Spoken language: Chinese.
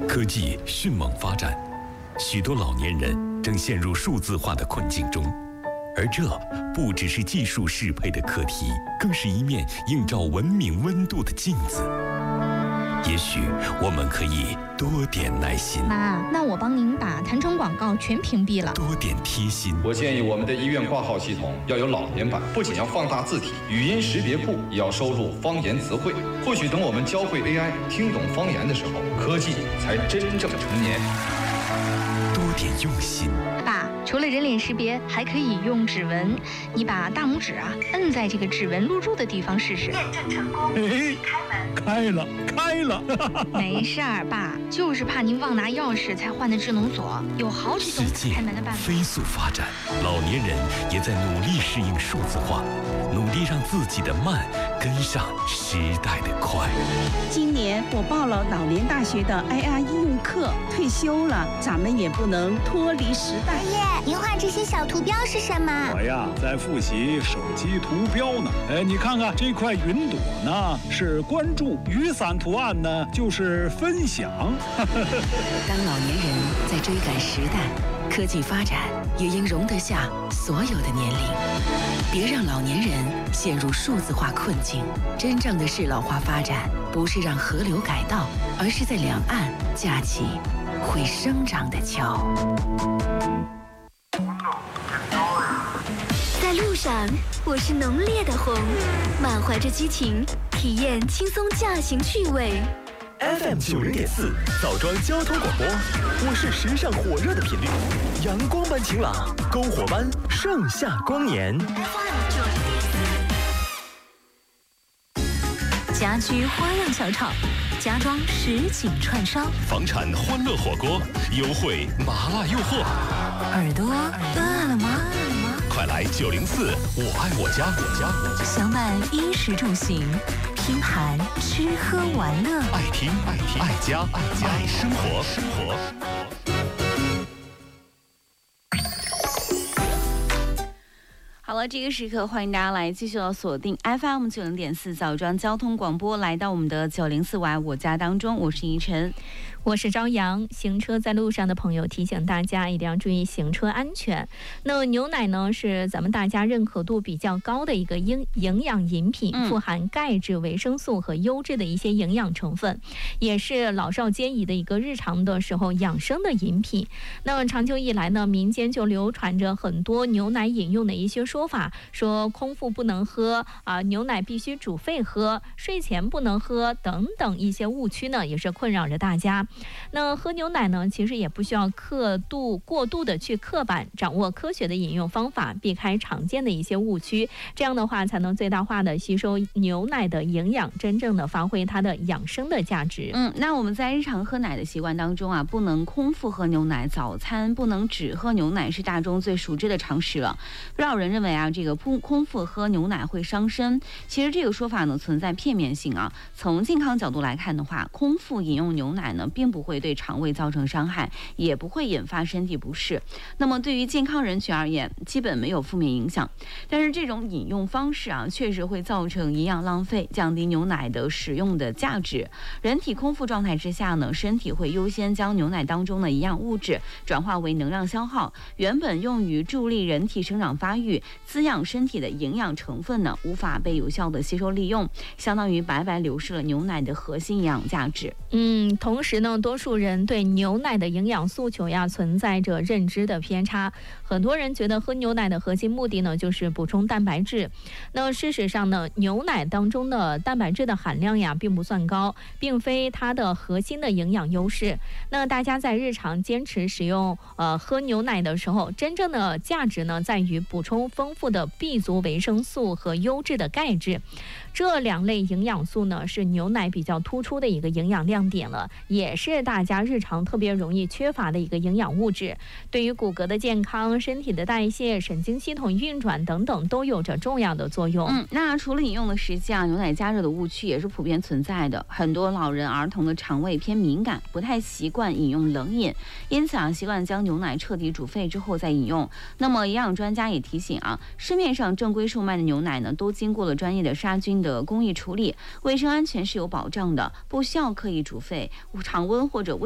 科技迅猛发展，许多老年人正陷入数字化的困境中，而这不只是技术适配的课题，更是一面映照文明温度的镜子。也许我们可以多点耐心。 妈，那我帮您把弹窗广告全屏蔽了。 多点贴心。 我建议我们的医院挂号系统要有老年版，不仅要放大字体，语音识别库也要收录方言词汇。或许等我们教会 AI 听懂方言的时候，科技才真正成年。 多点用心。 爸，除了人脸识别，还可以用指纹。你把大拇指摁在这个指纹录入的地方试试。 验证成功，开门。开了。 没事儿，爸，就是怕您忘拿钥匙才换的智能锁，有好几种开门的办法。 飞速发展，老年人也在努力适应数字化，努力让自己的慢跟上时代的快。 今年我报了老年大学的 AI 应用课，退休了，咱们也不能脱离时代。 爷爷，您画这些小图标是什么？ 我呀，在复习手机图标呢。你看看这块云朵呢，是关注；雨伞图案呢，就是分享。 当老年人在追赶时代，科技发展也应容得下所有的年龄。别让老年人陷入数字化困境。真正的适老化发展，不是让河流改道，而是在两岸架起会生长的桥。 在路上，我是浓烈的红，满怀着激情，体验轻松驾行趣味。 FM90.4枣庄交通广播，我是时尚火热的频率，阳光般晴朗，篝火般盛夏光年。 家居花样小炒，家装实景串烧， 房产欢乐火锅，优惠麻辣诱惑。 耳朵饿了吗？ 快来904我爱我家。 享满衣食住行，拼盘吃喝玩乐， 爱听爱家爱生活。 好了，这个时刻欢迎大家来继续锁定 FM90.4枣庄交通广播，来到我们的904我爱我家当中，我是怡晨。 我是朝阳。行车在路上的朋友提醒大家一定要注意行车安全。那牛奶呢是咱们大家认可度比较高的一个营养饮品，富含钙质、维生素和优质的一些营养成分，也是老少皆宜的一个日常的时候养生的饮品。那长久以来呢，民间就流传着很多牛奶饮用的一些说法，说空腹不能喝牛奶必须煮沸喝，睡前不能喝等等一些误区呢，也是困扰着大家。那喝牛奶呢，其实也不需要过度的去刻板，掌握科学的饮用方法，避开常见的一些误区，这样的话才能最大化的吸收牛奶的营养，真正的发挥它的养生的价值。 那我们在日常喝奶的习惯当中不能空腹喝牛奶，早餐不能只喝牛奶，是大众最熟知的常识了。不少人认为这个空腹喝牛奶会伤身，其实这个说法呢存在片面性从健康角度来看的话，空腹饮用牛奶呢并不会对肠胃造成伤害，也不会引发身体不适。那么对于健康人群而言，基本没有负面影响。但是这种饮用方式确实会造成营养浪费，降低牛奶的使用的价值。人体空腹状态之下呢，身体会优先将牛奶当中的营养物质转化为能量消耗，原本用于助力人体生长发育、滋养身体的营养成分呢，无法被有效的吸收利用，相当于白白流失了牛奶的核心营养价值。 同时呢，多数人对牛奶的营养诉求存在着认知的偏差。很多人觉得喝牛奶的核心目的呢，就是补充蛋白质。那事实上呢，牛奶当中的蛋白质的含量并不算高，并非它的核心的营养优势。那大家在日常坚持使用喝牛奶的时候，真正的价值呢，在于补充丰富的 B 族维生素和优质的钙质。这两类营养素呢，是牛奶比较突出的一个营养亮点了，也是大家日常特别容易缺乏的一个营养物质，对于骨骼的健康、身体的代谢、神经系统运转等等都有着重要的作用。 那除了饮用的时机牛奶加热的误区也是普遍存在的。很多老人、儿童的肠胃偏敏感，不太习惯饮用冷饮，因此习惯将牛奶彻底煮沸之后再饮用。那么营养专家也提醒市面上正规售卖的牛奶呢，都经过了专业的杀菌的工艺处理，卫生安全是有保障的，不需要刻意煮沸，常温或者